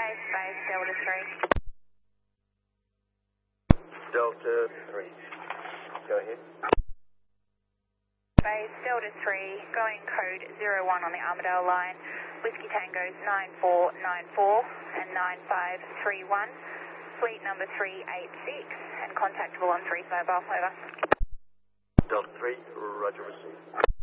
Base Delta 3. Delta 3. Go ahead. Base Delta 3, going code 01 on the Armadale line. Whiskey Tango's 9494 and 9531. Fleet number 386 and contactable on 35 Alpha, over. Delta 3, roger, receive.